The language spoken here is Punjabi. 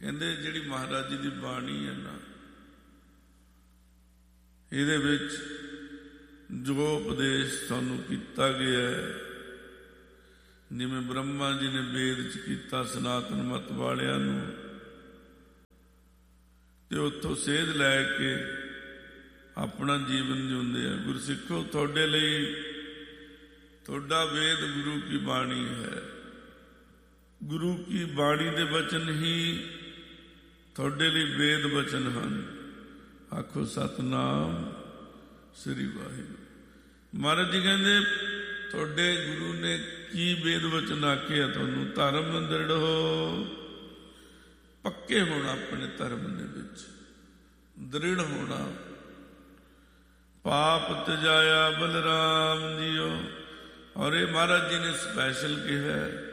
ਕਹਿੰਦੇ ਜਿਹੜੀ ਮਹਾਰਾਜ ਜੀ ਦੀ ਬਾਣੀ ਹੈ ਨਾ, ਇਹਦੇ ਵਿੱਚ ਜੋ ਉਪਦੇਸ਼ ਤੁਹਾਨੂੰ ਕੀਤਾ ਗਿਆ, ਜਿਵੇਂ ਬ੍ਰਹਮਾ ਜੀ ਨੇ ਵੇਦ 'ਚ ਕੀਤਾ ਸਨਾਤਨ ਮਤ ਵਾਲਿਆਂ ਨੂੰ, ਤੇ ਉੱਥੋਂ ਸੇਧ ਲੈ ਕੇ ਆਪਣਾ ਜੀਵਨ ਜਿਉਂਦੇ ਆ। ਗੁਰਸਿੱਖੋ, ਤੁਹਾਡੇ ਲਈ ਤੁਹਾਡਾ ਵੇਦ ਗੁਰੂ ਕੀ ਬਾਣੀ ਹੈ। ਗੁਰੂ ਕੀ ਬਾਣੀ ਦੇ ਬਚਨ ਹੀ ਤੁਹਾਡੇ ਲਈ ਵੇਦ ਬਚਨ ਹਨ। ਆਖੋ ਸਤਿਨਾਮ ਸ੍ਰੀ ਵਾਹਿਗੁਰੂ। ਮਹਾਰਾਜ ਜੀ ਕਹਿੰਦੇ ਤੁਹਾਡੇ ਗੁਰੂ ਨੇ ਕੀ ਵੇਦ ਬਚਨ ਆਖਿਆ ਤੁਹਾਨੂੰ? ਧਰਮ ਦ੍ਰਿੜੋ, ਪੱਕੇ ਹੋਣਾ ਆਪਣੇ ਧਰਮ ਦੇ ਵਿੱਚ, ਦ੍ਰਿੜ ਹੋਣਾ। ਪਾਪ ਤਜਾਇਆ ਬਲਰਾਮ ਜੀਓ। ਔਰ ਇਹ ਮਹਾਰਾਜ ਜੀ ਨੇ ਸਪੈਸ਼ਲ ਕਿਹਾ,